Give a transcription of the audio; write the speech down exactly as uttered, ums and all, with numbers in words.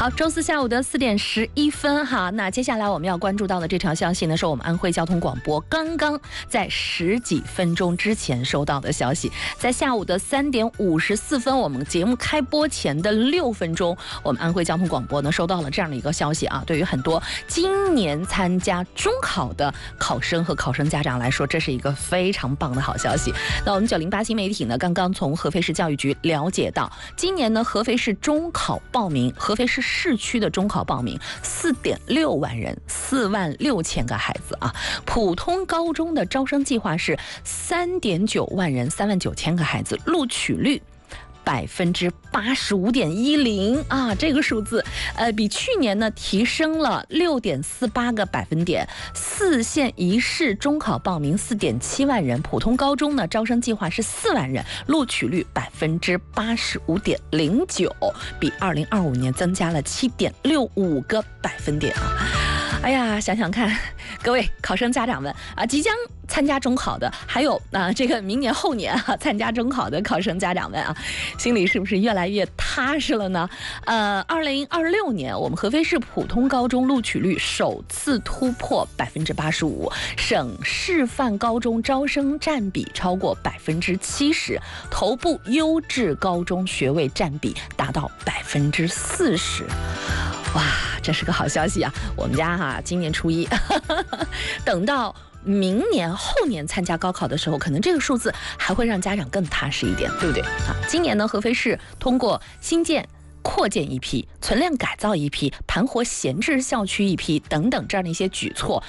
好，周四下午的四点十一分哈，那接下来我们要关注到的这条消息呢，是我们安徽交通广播刚刚在十几分钟之前收到的消息。在下午的三点五十四分，我们节目开播前的六分钟，我们安徽交通广播呢收到了这样的一个消息啊，对于很多今年参加中考的考生和考生家长来说，这是一个非常棒的好消息。那我们九零八新媒体呢，刚刚从合肥市教育局了解到，今年呢合肥市中考报名，合肥市市区的中考报名四点六万人，四万六千个孩子啊。普通高中的招生计划是三点九万人，三万九千个孩子，录取率百分之八十五点一零啊，这个数字，呃，比去年呢提升了六点四八个百分点。四县一市中考报名四点七万人，普通高中呢招生计划是四万人，录取率百分之八十五点零九，比二零二五年增加了七点六五个百分点啊。哎呀，想想看，各位考生家长们啊，即将参加中考的，还有啊，这个明年后年啊参加中考的考生家长们啊，心里是不是越来越踏实了呢？呃，二零二六年我们合肥市普通高中录取率首次突破百分之八十五，省示范高中招生占比超过百分之七十，头部优质高中学位占比达到百分之四十。哇，这是个好消息啊！我们家哈、啊，今年初一，等到明年后年参加高考的时候，可能这个数字还会让家长更踏实一点，对不对啊？今年呢，合肥市通过新建、扩建一批、存量改造一批、盘活闲置校区一批等等这样的一些举措，